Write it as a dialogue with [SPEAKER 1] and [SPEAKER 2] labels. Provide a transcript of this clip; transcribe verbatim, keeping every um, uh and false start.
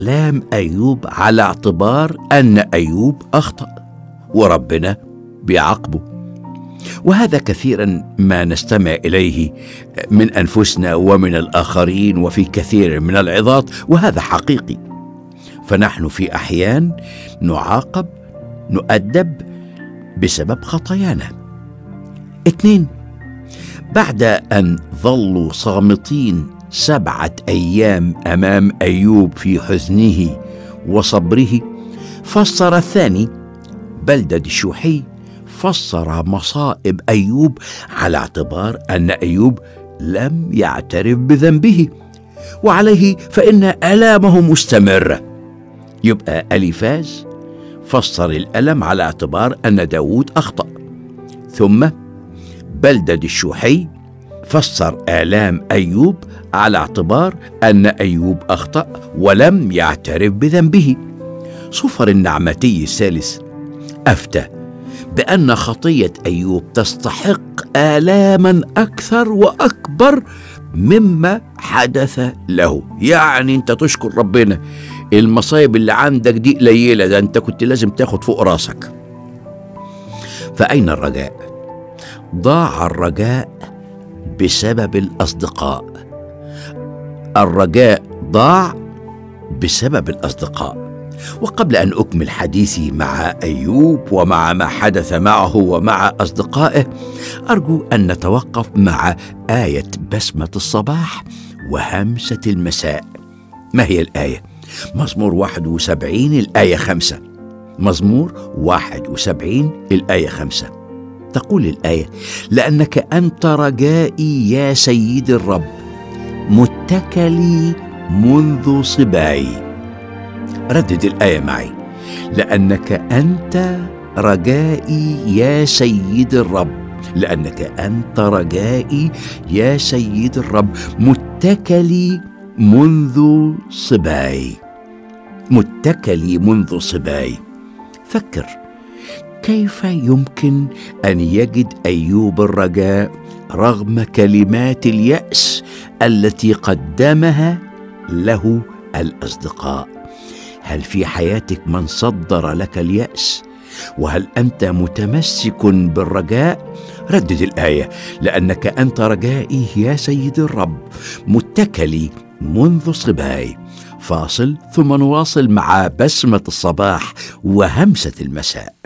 [SPEAKER 1] لام أيوب على اعتبار أن أيوب أخطأ وربنا بيعاقبه. وهذا كثيرا ما نستمع إليه من أنفسنا ومن الآخرين وفي كثير من العظات، وهذا حقيقي. فنحن في أحيان نعاقب، نؤدب بسبب خطايانا. اثنين، بعد أن ظلوا صامتين سبعة أيام أمام أيوب في حزنه وصبره، فسر الثاني بلدد الشوحي، فسر مصائب أيوب على اعتبار أن أيوب لم يعترف بذنبه، وعليه فإن آلامه مستمرة. يبقى أليفاز فسر الألم على اعتبار أن داود أخطأ، ثم بلدد الشوحي فسر آلام أيوب على اعتبار أن أيوب أخطأ ولم يعترف بذنبه. صفر النعمتي الثالث أفتى بأن خطية أيوب تستحق آلاما أكثر وأكبر مما حدث له. يعني أنت تشكر ربنا، المصايب اللي عندك دي قليلة، ده أنت كنت لازم تاخد فوق راسك. فأين الرجاء؟ ضاع الرجاء بسبب الأصدقاء. الرجاء ضاع بسبب الأصدقاء. وقبل أن أكمل حديثي مع أيوب ومع ما حدث معه ومع أصدقائه، أرجو أن نتوقف مع آية بسمة الصباح وهمسة المساء. ما هي الآية؟ مزمور واحد وسبعين الآية خمسة. مزمور واحد وسبعين الآية خمسة تقول الآية: لأنك أنت رجائي يا سيد الرب، متكلي منذ صباي. ردد الآية معي: لأنك أنت رجائي يا سيد الرب، لأنك أنت رجائي يا سيد الرب، متكلي منذ صباي. متكلي منذ صباي. فكر، كيف يمكن أن يجد أيوب الرجاء رغم كلمات اليأس التي قدمها له الأصدقاء؟ هل في حياتك من صدر لك اليأس؟ وهل أنت متمسك بالرجاء؟ ردد الآية: لأنك أنت رجائي يا سيد الرب، متكلي منذ صباي. فاصل ثم نواصل مع بسمة الصباح وهمسة المساء.